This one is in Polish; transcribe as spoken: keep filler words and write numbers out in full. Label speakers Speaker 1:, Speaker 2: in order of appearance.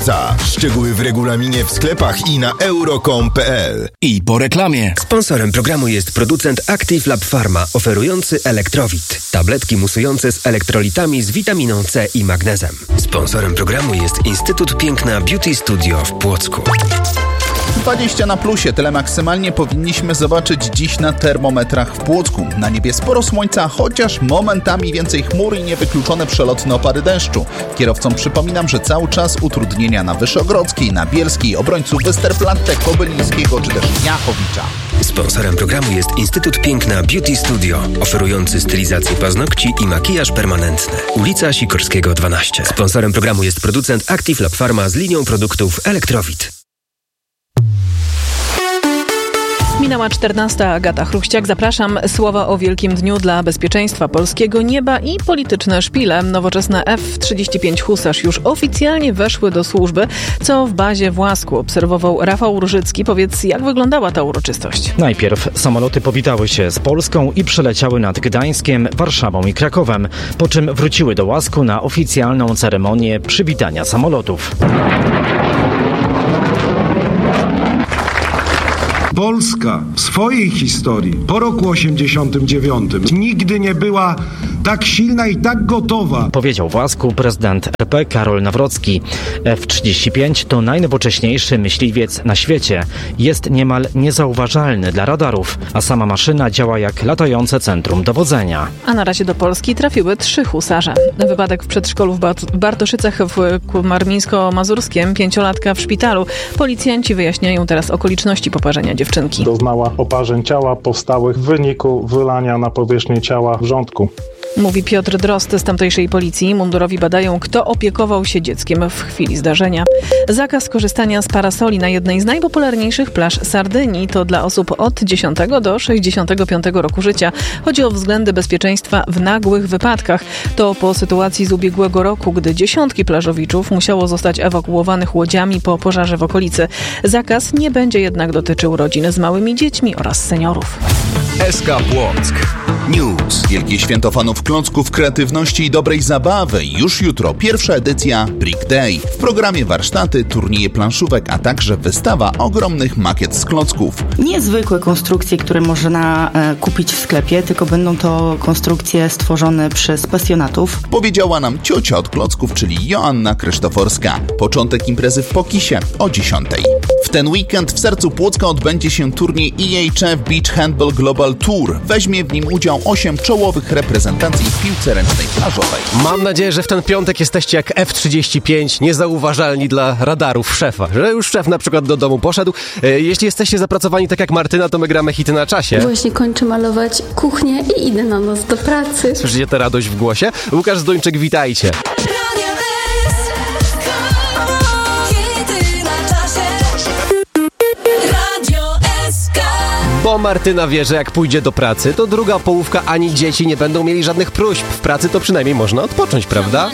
Speaker 1: Za szczegóły w regulaminie w sklepach i na euro kropka com kropka p l.
Speaker 2: I po reklamie.
Speaker 3: Sponsorem programu jest producent Active Lab Pharma, oferujący Elektrowit. Tabletki musujące z elektrolitami z witaminą C i magnezem. Sponsorem programu jest Instytut Piękna Beauty Studio w Płocku.
Speaker 4: dwadzieścia na plusie. Tyle maksymalnie powinniśmy zobaczyć dziś na termometrach w Płocku. Na niebie sporo słońca, chociaż momentami więcej chmur i niewykluczone przelotne opary deszczu. Kierowcom przypominam, że cały czas utrudnienia na Wyszogrodzkiej, na Bielskiej, obrońców Westerplatte, Kobylińskiego czy też Jachowicza.
Speaker 3: Sponsorem programu jest Instytut Piękna Beauty Studio, oferujący stylizację paznokci i makijaż permanentny. Ulica Sikorskiego dwanaście. Sponsorem programu jest producent Active Lab Pharma z linią produktów Elektrowit.
Speaker 5: Minęła czternasta. Agata Chruściak. Zapraszam. Słowa o wielkim dniu dla bezpieczeństwa polskiego nieba i polityczne szpile. Nowoczesne F trzydzieści pięć Husarz już oficjalnie weszły do służby, co w bazie w Łasku obserwował Rafał Różycki. Powiedz, jak wyglądała ta uroczystość?
Speaker 6: Najpierw samoloty powitały się z Polską i przeleciały nad Gdańskiem, Warszawą i Krakowem, po czym wróciły do Łasku na oficjalną ceremonię przywitania samolotów.
Speaker 7: Polska w swojej historii po roku osiemdziesiątym dziewiątym nigdy nie była tak silna i tak gotowa,
Speaker 6: powiedział w Łasku prezydent R P Karol Nawrocki. F trzydzieści pięć to najnowocześniejszy myśliwiec na świecie. Jest niemal niezauważalny dla radarów, a sama maszyna działa jak latające centrum dowodzenia.
Speaker 5: A na razie do Polski trafiły trzy husarze. Wypadek w przedszkolu w Bartoszycach w Warmińsko-Mazurskiem, pięciolatka w szpitalu. Policjanci wyjaśniają teraz okoliczności poparzenia dziewczynki.
Speaker 8: Doznała oparzeń ciała powstałych w wyniku wylania na powierzchnię ciała wrzątku.
Speaker 5: Mówi Piotr Drozd z tamtejszej policji. Mundurowi badają, kto opiekował się dzieckiem w chwili zdarzenia. Zakaz korzystania z parasoli na jednej z najpopularniejszych plaż Sardynii to dla osób od dziesiątego do sześćdziesiątego piątego roku życia. Chodzi o względy bezpieczeństwa w nagłych wypadkach. To po sytuacji z ubiegłego roku, gdy dziesiątki plażowiczów musiało zostać ewakuowanych łodziami po pożarze w okolicy. Zakaz nie będzie jednak dotyczył rodzin z małymi dziećmi oraz seniorów.
Speaker 1: S K Płock. News.
Speaker 4: Wielkie święto fanów klocków, kreatywności i dobrej zabawy. Już jutro pierwsza edycja Brick Day. W programie warsztaty, turnieje planszówek, a także wystawa ogromnych makiet z klocków.
Speaker 9: Niezwykłe konstrukcje, które można e, kupić w sklepie, tylko będą to konstrukcje stworzone przez pasjonatów.
Speaker 4: Powiedziała nam ciocia od klocków, czyli Joanna Krysztoforska. Początek imprezy w Pokisie o dziesiątej. W ten weekend w sercu Płocka odbędzie się turniej E H F Beach Handball Global Tour. Weźmie w nim udział osiem czołowych reprezentacji w piłce ręcznej plażowej.
Speaker 10: Mam nadzieję, że w ten piątek jesteście jak F trzydzieści pięć, niezauważalni dla radarów szefa. Że już szef na przykład do domu poszedł. Jeśli jesteście zapracowani tak jak Martyna, to my gramy hity na czasie.
Speaker 11: Właśnie kończę malować kuchnię i idę na noc do pracy.
Speaker 10: Słyszycie tę radość w głosie? Łukasz Zduńczyk, witajcie. Bo Martyna wie, że jak pójdzie do pracy, to druga połówka ani dzieci nie będą mieli żadnych próśb. W pracy to przynajmniej można odpocząć, prawda?